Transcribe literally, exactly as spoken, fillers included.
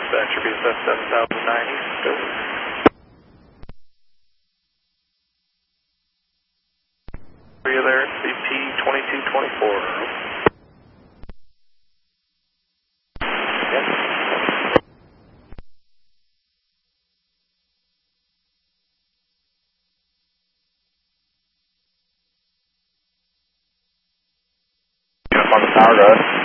dispatcher, B S S seven thousand ninety. Go. Are you there? C P twenty-two twenty-four. Yes. On the power rod.